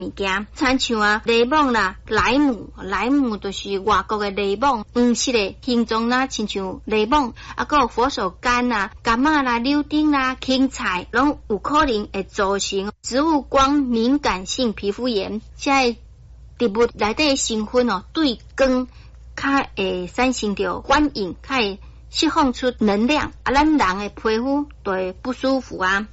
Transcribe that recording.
物件，亲像柠檬啦、莱姆就是外国的柠檬，黄色的形状啦，亲像柠檬，还有佛手柑啦、柑仔啦、柳丁啦、青菜，拢有可能会造成植物光敏感性皮肤炎。这植物内底成分对光较会产生着反应，较会释放出能量，咱人的皮肤就会不舒服啊。